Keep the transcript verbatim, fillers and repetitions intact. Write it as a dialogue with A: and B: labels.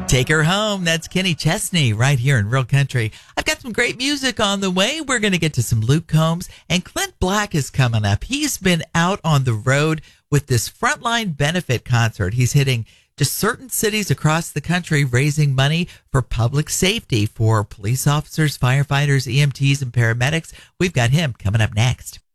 A: Take her home. That's Kenny Chesney right here in Real Country. I've got some great music on the way. We're going to get to some Luke Combs, and Clint Black is coming up. He's been out on the road with this Frontline benefit concert. He's hitting just certain cities across the country, raising money for public safety for police officers, firefighters, E M Ts, and paramedics. We've got him coming up next.